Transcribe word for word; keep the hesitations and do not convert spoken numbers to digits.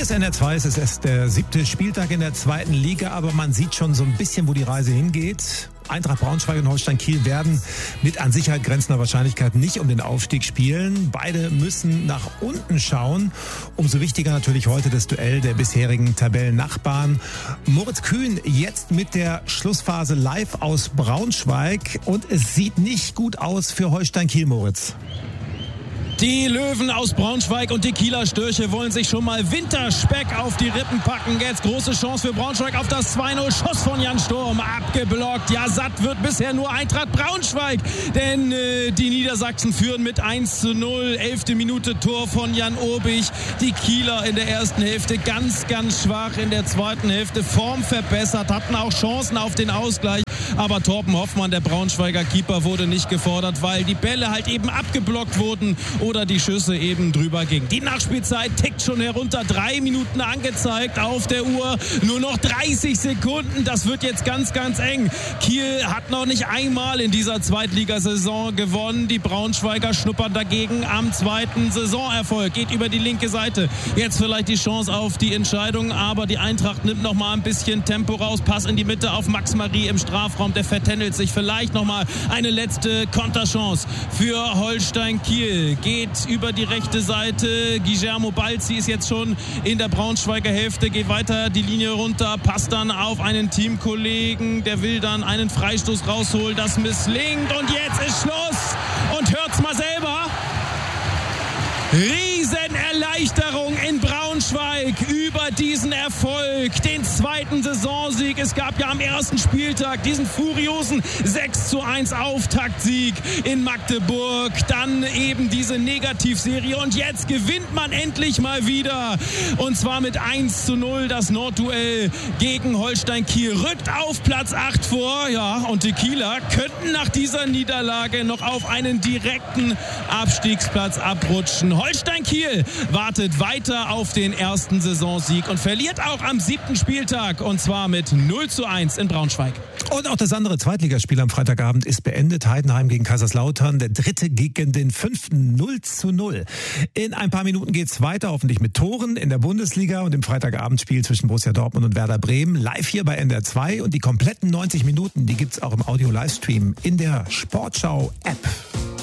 ist N R zwei, es ist erst der siebte Spieltag in der zweiten Liga, aber man sieht schon so ein bisschen, wo die Reise hingeht. Eintracht Braunschweig und Holstein Kiel werden mit an Sicherheit grenzender Wahrscheinlichkeit nicht um den Aufstieg spielen. Beide müssen nach unten schauen. Umso wichtiger natürlich heute das Duell der bisherigen Tabellennachbarn. Moritz Kühn jetzt mit der Schlussphase live aus Braunschweig. Und es sieht nicht gut aus für Holstein Kiel, Moritz. Die Löwen aus Braunschweig und die Kieler Störche wollen sich schon mal Winterspeck auf die Rippen packen. Jetzt große Chance für Braunschweig auf das zwei null. Schuss von Jan Sturm, abgeblockt. Ja, satt wird bisher nur Eintracht Braunschweig. Denn äh, die Niedersachsen führen mit eins zu null. Elfte Minute Tor von Jan Obich. Die Kieler in der ersten Hälfte ganz, ganz schwach. In der zweiten Hälfte Form verbessert. Hatten auch Chancen auf den Ausgleich. Aber Torben Hoffmann, der Braunschweiger Keeper, wurde nicht gefordert, weil die Bälle halt eben abgeblockt wurden oder die Schüsse eben drüber gingen. Die Nachspielzeit tickt schon herunter. Drei Minuten angezeigt auf der Uhr. Nur noch dreißig Sekunden. Das wird jetzt ganz, ganz eng. Kiel hat noch nicht einmal in dieser Zweitligasaison gewonnen. Die Braunschweiger schnuppern dagegen am zweiten Saisonerfolg. Geht über die linke Seite. Jetzt vielleicht die Chance auf die Entscheidung. Aber die Eintracht nimmt noch mal ein bisschen Tempo raus. Pass in die Mitte auf Max Marie im Strafraum. Der vertändelt sich. Vielleicht noch mal eine letzte Konterchance für Holstein Kiel. Geht über die rechte Seite. Guillermo Balzi ist jetzt schon in der Braunschweiger Hälfte. Geht weiter die Linie runter. Passt dann auf einen Teamkollegen. Der will dann einen Freistoß rausholen. Das misslingt. Und jetzt ist Schluss. Und hört's mal selber. Riesenerleichterung in Braunschweig über diesen Erfolg, den zweiten Saisonsieg. Es gab ja am ersten Spieltag diesen furiosen sechs zu eins Auftaktsieg in Magdeburg, dann eben diese Negativserie und jetzt gewinnt man endlich mal wieder und zwar mit eins zu null. Das Nordduell gegen Holstein Kiel rückt auf Platz acht vor, ja, und die Kieler könnten nach dieser Niederlage noch auf einen direkten Abstiegsplatz abrutschen. Holstein Kiel wartet weiter auf den ersten Saisonsieg und verliert auch am siebten Spieltag und zwar mit null zu eins in Braunschweig. Und auch das andere Zweitligaspiel am Freitagabend ist beendet. Heidenheim gegen Kaiserslautern, der dritte gegen den fünften, null zu null. In ein paar Minuten geht's weiter, hoffentlich mit Toren in der Bundesliga und im Freitagabendspiel zwischen Borussia Dortmund und Werder Bremen. Live hier bei N D R zwei und die kompletten neunzig Minuten, die gibt's auch im Audio-Livestream in der Sportschau-App.